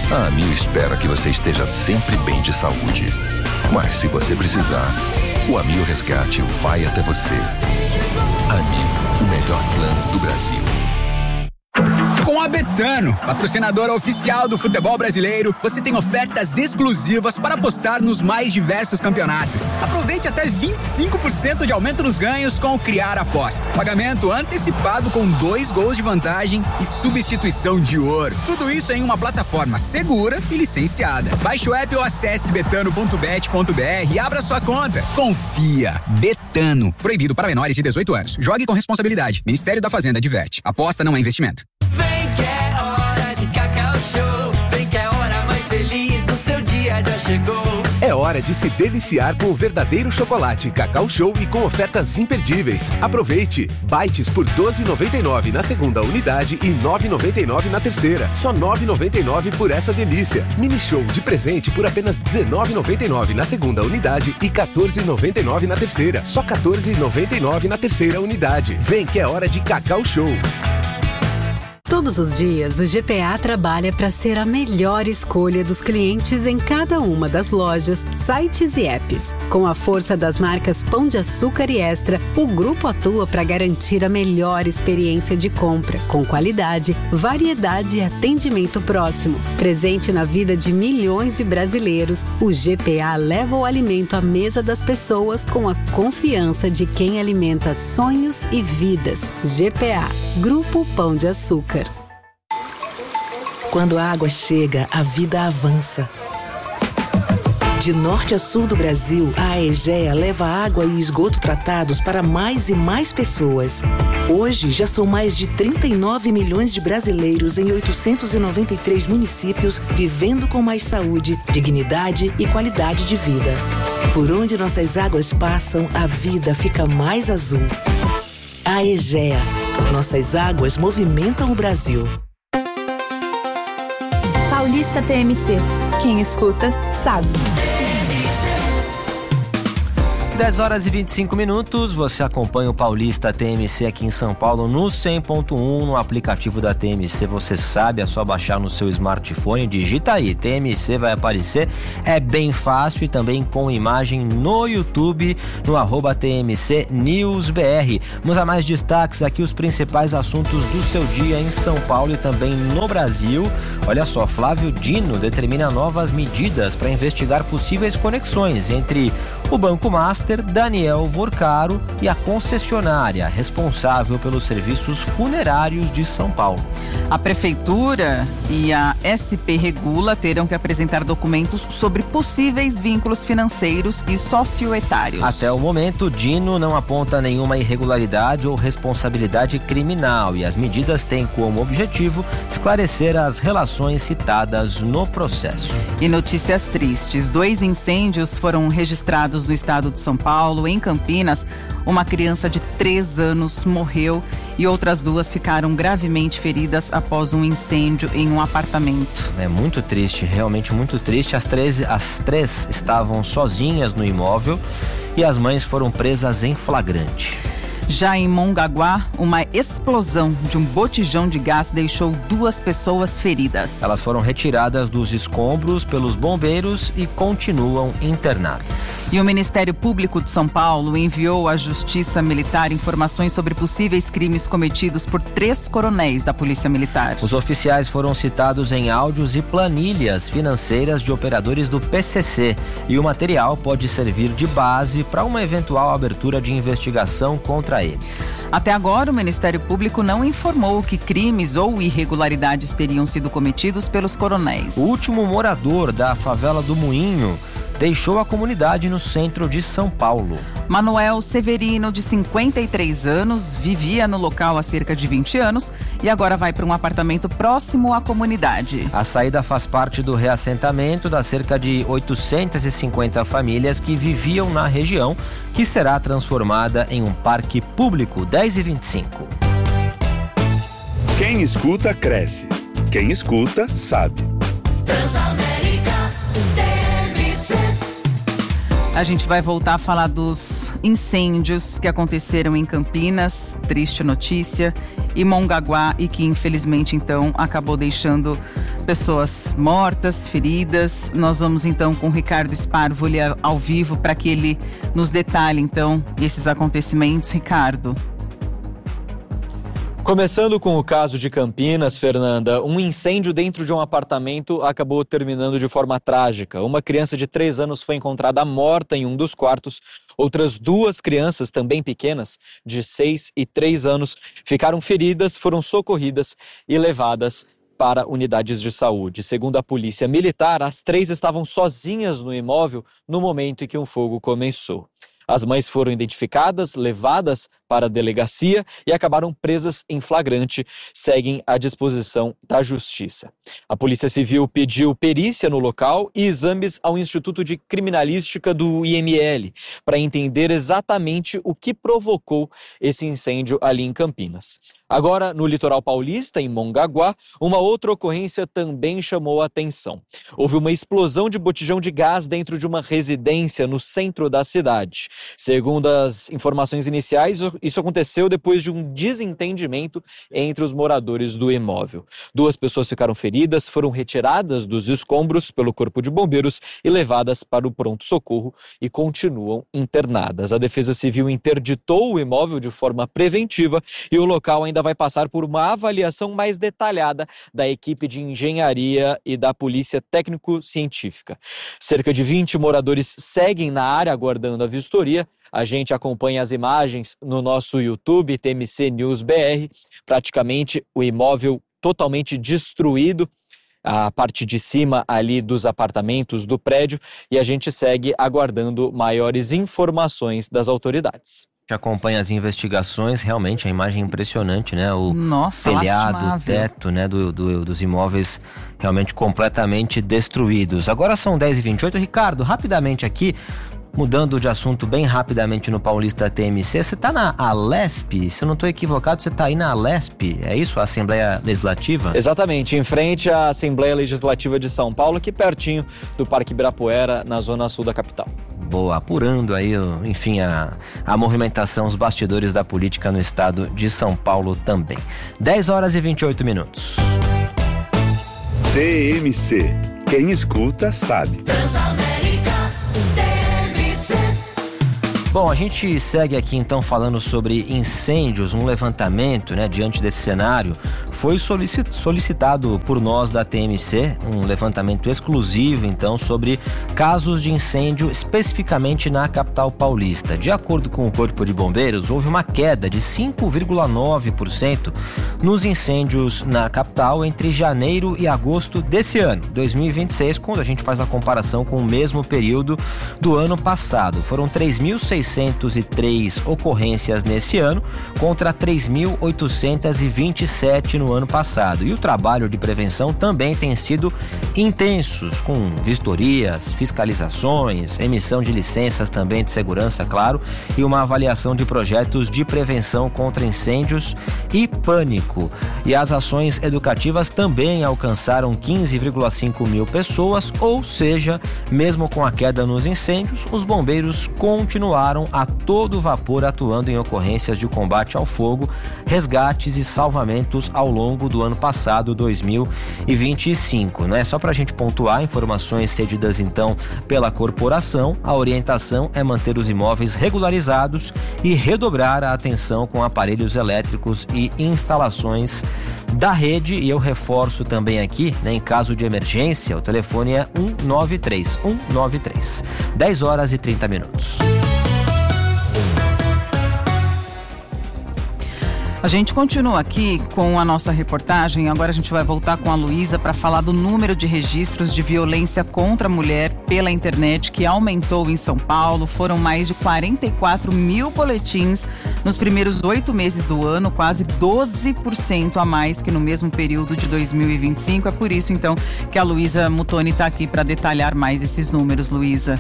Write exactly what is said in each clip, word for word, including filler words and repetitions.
A Amil espera que você esteja sempre bem de saúde. Mas se você precisar, o Amil Resgate vai até você. Amil, o melhor plano do Brasil. Com a Betano, patrocinadora oficial do futebol brasileiro, você tem ofertas exclusivas para apostar nos mais diversos campeonatos. Aproveite até vinte e cinco por cento de aumento nos ganhos com o Criar Aposta. Pagamento antecipado com dois gols de vantagem e substituição de ouro. Tudo isso em uma plataforma segura e licenciada. Baixe o app ou acesse betano ponto bet ponto br e abra sua conta. Confia. Betano. Proibido para menores de dezoito anos. Jogue com responsabilidade. Ministério da Fazenda adverte. Aposta não é investimento. Vem que é hora de Cacau Show. Vem que é a hora mais feliz do seu dia já chegou. É hora de se deliciar com o verdadeiro chocolate Cacau Show e com ofertas imperdíveis. Aproveite! Bites por doze reais e noventa e nove centavos na segunda unidade e nove reais e noventa e nove centavos na terceira. Só nove reais e noventa e nove centavos por essa delícia. Mini Show de presente por apenas dezenove reais e noventa e nove centavos na segunda unidade e quatorze reais e noventa e nove centavos na terceira. Só quatorze reais e noventa e nove centavos na terceira unidade. Vem que é hora de Cacau Show. Todos os dias, o G P A trabalha para ser a melhor escolha dos clientes em cada uma das lojas, sites e apps. Com a força das marcas Pão de Açúcar e Extra, o grupo atua para garantir a melhor experiência de compra, com qualidade, variedade e atendimento próximo. Presente na vida de milhões de brasileiros, o G P A leva o alimento à mesa das pessoas com a confiança de quem alimenta sonhos e vidas. G P A, Grupo Pão de Açúcar. Quando a água chega, a vida avança. De norte a sul do Brasil, a Aegea leva água e esgoto tratados para mais e mais pessoas. Hoje, já são mais de trinta e nove milhões de brasileiros em oitocentos e noventa e três municípios vivendo com mais saúde, dignidade e qualidade de vida. Por onde nossas águas passam, a vida fica mais azul. Aegea. Nossas águas movimentam o Brasil. Paulista T M C. Quem escuta, sabe. dez horas e vinte e cinco minutos, você acompanha o Paulista T M C aqui em São Paulo no cem ponto um, no aplicativo da T M C, você sabe, é só baixar no seu smartphone, digita aí, T M C vai aparecer, é bem fácil e também com imagem no YouTube, no arroba T M C News B R. Vamos a mais destaques aqui, os principais assuntos do seu dia em São Paulo e também no Brasil. Olha só, Flávio Dino determina novas medidas para investigar possíveis conexões entre o Banco Master, Daniel Vorcaro e a concessionária responsável pelos serviços funerários de São Paulo. A Prefeitura e a S P Regula terão que apresentar documentos sobre possíveis vínculos financeiros e socioetários. Até o momento, Dino não aponta nenhuma irregularidade ou responsabilidade criminal e as medidas têm como objetivo esclarecer as relações citadas no processo. E notícias tristes, dois incêndios foram registrados no estado de São Paulo, em Campinas. Uma criança de três anos morreu e outras duas ficaram gravemente feridas após um incêndio em um apartamento. É muito triste, realmente muito triste. As três, as três estavam sozinhas no imóvel e as mães foram presas em flagrante. Já em Mongaguá, uma explosão de um botijão de gás deixou duas pessoas feridas. Elas foram retiradas dos escombros pelos bombeiros e continuam internadas. E o Ministério Público de São Paulo enviou à Justiça Militar informações sobre possíveis crimes cometidos por três coronéis da Polícia Militar. Os oficiais foram citados em áudios e planilhas financeiras de operadores do P C C e o material pode servir de base para uma eventual abertura de investigação contra eles. Até agora, o Ministério Público não informou que crimes ou irregularidades teriam sido cometidos pelos coronéis. O último morador da favela do Moinho deixou a comunidade no centro de São Paulo. Manuel Severino, de cinquenta e três anos, vivia no local há cerca de vinte anos e agora vai para um apartamento próximo à comunidade. A saída faz parte do reassentamento das cerca de oitocentas e cinquenta famílias que viviam na região, que será transformada em um parque público. dez e vinte e cinco. Quem escuta, cresce. Quem escuta, sabe. A gente vai voltar a falar dos incêndios que aconteceram em Campinas, triste notícia, e Mongaguá, e que infelizmente então acabou deixando pessoas mortas, feridas. Nós vamos então com o Ricardo Sparvoli ao vivo para que ele nos detalhe então esses acontecimentos. Ricardo. Começando com o caso de Campinas, Fernanda, um incêndio dentro de um apartamento acabou terminando de forma trágica. Uma criança de três anos foi encontrada morta em um dos quartos. Outras duas crianças, também pequenas, de seis e três anos, ficaram feridas, foram socorridas e levadas para unidades de saúde. Segundo a polícia militar, as três estavam sozinhas no imóvel no momento em que um fogo começou. As mães foram identificadas, levadas para a delegacia e acabaram presas em flagrante, seguem à disposição da Justiça. A Polícia Civil pediu perícia no local e exames ao Instituto de Criminalística do I M L para entender exatamente o que provocou esse incêndio ali em Campinas. Agora, no litoral paulista, em Mongaguá, uma outra ocorrência também chamou a atenção. Houve uma explosão de botijão de gás dentro de uma residência no centro da cidade. Segundo as informações iniciais, isso aconteceu depois de um desentendimento entre os moradores do imóvel. Duas pessoas ficaram feridas, foram retiradas dos escombros pelo Corpo de Bombeiros e levadas para o pronto-socorro e continuam internadas. A Defesa Civil interditou o imóvel de forma preventiva e o local ainda vai passar por uma avaliação mais detalhada da equipe de engenharia e da polícia técnico-científica. Cerca de vinte moradores seguem na área aguardando a vistoria. A gente acompanha as imagens no nosso YouTube, T M C News B R, praticamente o imóvel totalmente destruído, a parte de cima ali dos apartamentos do prédio, e a gente segue aguardando maiores informações das autoridades. A gente acompanha as investigações, realmente a imagem é impressionante, né? O Nossa, telhado, o lastimável. teto, né, do, do, dos imóveis realmente completamente destruídos. Agora são dez e vinte e oito. Ricardo, rapidamente aqui, mudando de assunto bem rapidamente no Paulista T M C, você está na Alesp? Se eu não estou equivocado, você está aí na Alesp, é isso? A Assembleia Legislativa? Exatamente, em frente à Assembleia Legislativa de São Paulo, aqui pertinho do Parque Ibirapuera, na zona sul da capital. Boa, apurando aí, enfim, a, a movimentação, os bastidores da política no estado de São Paulo também. dez horas e vinte e oito minutos. T M C. Quem escuta, sabe. Bom, a gente segue aqui então falando sobre incêndios, um levantamento, né, diante desse cenário. Foi solicitado por nós da T M C um levantamento exclusivo então sobre casos de incêndio especificamente na capital paulista. De acordo com o Corpo de Bombeiros, houve uma queda de cinco vírgula nove por cento nos incêndios na capital entre janeiro e agosto desse ano, dois mil e vinte e seis, quando a gente faz a comparação com o mesmo período do ano passado. Foram três mil seiscentos e três ocorrências nesse ano contra três mil oitocentos e vinte e sete no ano passado. E o trabalho de prevenção também tem sido intenso, com vistorias, fiscalizações, emissão de licenças também de segurança, claro, e uma avaliação de projetos de prevenção contra incêndios e pânico. E as ações educativas também alcançaram quinze vírgula cinco mil pessoas, ou seja, mesmo com a queda nos incêndios, os bombeiros continuaram a todo vapor atuando em ocorrências de combate ao fogo, resgates e salvamentos ao longo do ano passado, dois mil e vinte e cinco. Não é só para a gente pontuar informações cedidas então pela corporação. A orientação é manter os imóveis regularizados e redobrar a atenção com aparelhos elétricos e instalações da rede. E eu reforço também aqui, né, em caso de emergência, o telefone é um nove três um nove três. dez horas e trinta minutos. A gente continua aqui com a nossa reportagem. Agora a gente vai voltar com a Luísa para falar do número de registros de violência contra a mulher pela internet que aumentou em São Paulo. Foram mais de quarenta e quatro mil boletins nos primeiros oito meses do ano, quase doze por cento a mais que no mesmo período de dois mil e vinte e cinco. É por isso, então, que a Luísa Mutoni está aqui para detalhar mais esses números. Luísa.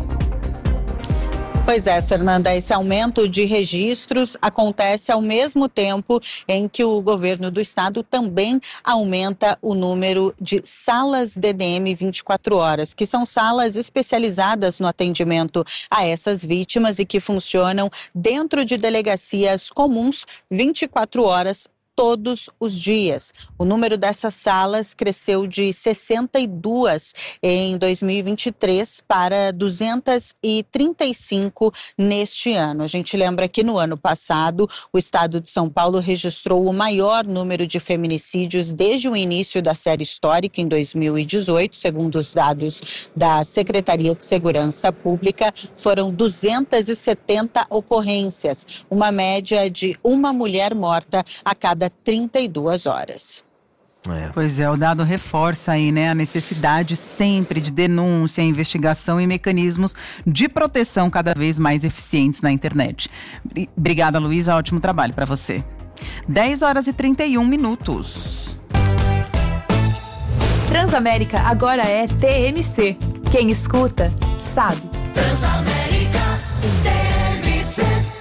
Pois é, Fernanda, esse aumento de registros acontece ao mesmo tempo em que o governo do estado também aumenta o número de salas D D M vinte e quatro horas, que são salas especializadas no atendimento a essas vítimas e que funcionam dentro de delegacias comuns vinte e quatro horas todos os dias. O número dessas salas cresceu de sessenta e duas em dois mil e vinte e três para duzentas e trinta e cinco neste ano. A gente lembra que no ano passado o estado de São Paulo registrou o maior número de feminicídios desde o início da série histórica em dois mil e dezoito, segundo os dados da Secretaria de Segurança Pública, foram duzentas e setenta ocorrências, uma média de uma mulher morta a cada trinta e duas horas. É. Pois é, o dado reforça aí, né, a necessidade sempre de denúncia, investigação e mecanismos de proteção cada vez mais eficientes na internet. Obrigada, Luísa, ótimo trabalho para você. dez horas e trinta e um minutos. Transamérica agora é T M C. Quem escuta, sabe. Transamérica T M C.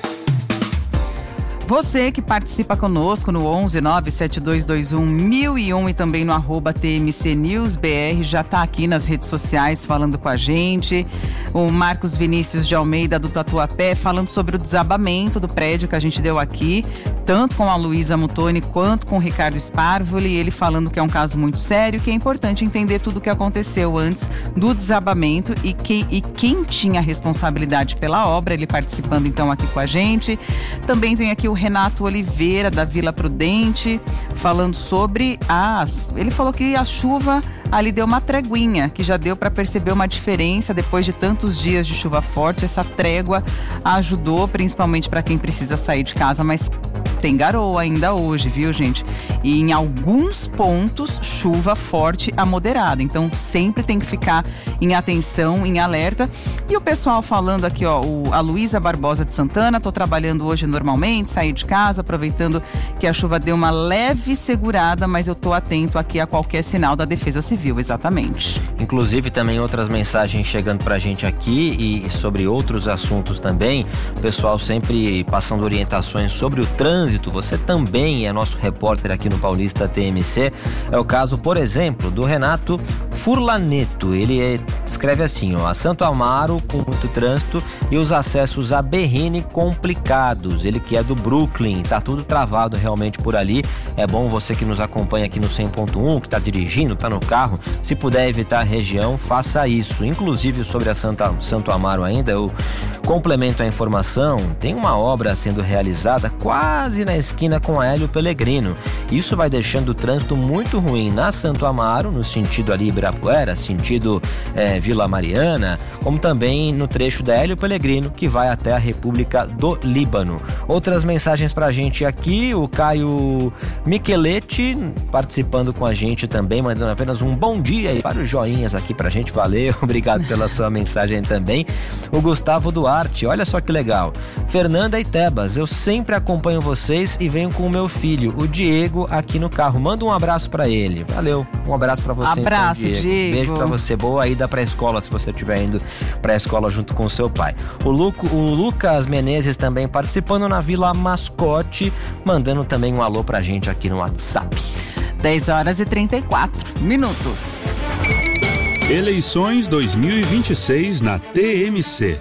Você que participa conosco no onze nove sete dois dois um mil e um e também no arroba T M C News B R já está aqui nas redes sociais falando com a gente. O Marcos Vinícius de Almeida do Tatuapé falando sobre o desabamento do prédio que a gente deu aqui, tanto com a Luísa Mutoni quanto com o Ricardo Sparvoli, ele falando que é um caso muito sério, que é importante entender tudo o que aconteceu antes do desabamento e, que, e quem tinha responsabilidade pela obra, ele participando então aqui com a gente. Também tem aqui o Renato Oliveira da Vila Prudente falando sobre a... ele falou que a chuva ali deu uma treguinha, que já deu para perceber uma diferença depois de tantos dias de chuva forte. Essa trégua ajudou, principalmente para quem precisa sair de casa, mas tem garoa ainda hoje, viu, gente? E em alguns pontos, chuva forte a moderada. Então, sempre tem que ficar em atenção, em alerta. E o pessoal falando aqui, ó, o, a Luísa Barbosa de Santana, tô trabalhando hoje normalmente, saí de casa, aproveitando que a chuva deu uma leve segurada, mas eu tô atento aqui a qualquer sinal da Defesa Civil, exatamente. Inclusive, também outras mensagens chegando pra gente aqui e sobre outros assuntos também. O pessoal sempre passando orientações sobre o trânsito. Você também é nosso repórter aqui no Paulista T M C. É o caso, por exemplo, do Renato Furlaneto. Ele é, escreve assim, ó, a Santo Amaro com muito trânsito e os acessos a Berrini complicados. Ele que é do Brooklyn, tá tudo travado realmente por ali. É bom você que nos acompanha aqui no cem ponto um, que tá dirigindo, tá no carro, se puder evitar a região, faça isso. Inclusive sobre a Santa, Santo Amaro ainda, eu complemento a informação, tem uma obra sendo realizada quase na esquina com a Hélio Pellegrino. Isso vai deixando o trânsito muito ruim na Santo Amaro, no sentido ali Ibirapuera, sentido é, Vila Mariana, como também no trecho da Hélio Pellegrino, que vai até a República do Líbano. Outras mensagens pra gente aqui, o Caio Micheletti participando com a gente também, mandando apenas um bom dia e vários joinhas aqui pra gente, valeu, obrigado pela sua mensagem também. O Gustavo Duarte, olha só que legal. Fernanda e Tebas, eu sempre acompanho vocês e venho com o meu filho, o Diego, aqui no carro. Manda um abraço pra ele. Valeu, um abraço pra você. Abraço, então, Diego. Diego. Beijo pra você, boa ida pra escola se você estiver indo pra escola junto com o seu pai. O, Lu, o Lucas Menezes também participando na Vila Mascote, mandando também um alô pra gente aqui no WhatsApp. dez horas e trinta e quatro minutos. Eleições dois mil e vinte e seis na T M C.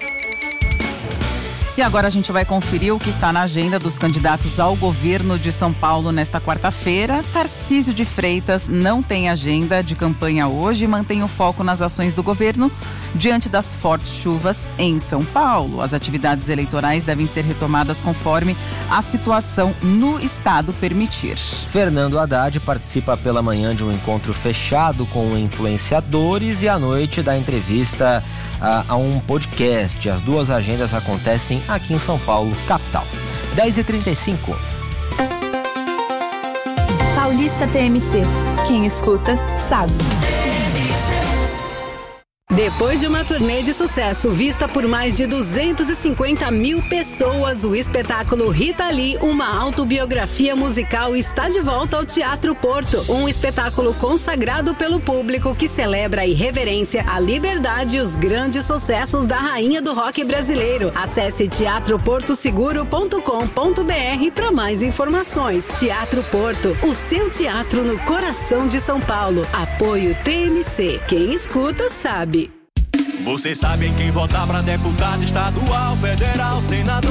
E agora a gente vai conferir o que está na agenda dos candidatos ao governo de São Paulo nesta quarta-feira. Tarcísio de Freitas não tem agenda de campanha hoje e mantém o foco nas ações do governo diante das fortes chuvas em São Paulo. As atividades eleitorais devem ser retomadas conforme a situação no estado permitir. Fernando Haddad participa pela manhã de um encontro fechado com influenciadores e à noite da entrevista a, a um podcast. As duas agendas acontecem aqui em São Paulo, capital. dez e trinta e cinco. Paulista T M C. Quem escuta, sabe. Depois de uma turnê de sucesso vista por mais de duzentas e cinquenta mil pessoas, o espetáculo Rita Lee, uma autobiografia musical, está de volta ao Teatro Porto. Um espetáculo consagrado pelo público que celebra a irreverência, a liberdade e os grandes sucessos da rainha do rock brasileiro. Acesse teatro porto seguro ponto com ponto b r para mais informações. Teatro Porto, o seu teatro no coração de São Paulo. Apoio T M C. Quem escuta, sabe. Vocês sabem quem votar pra deputado estadual, federal, senador.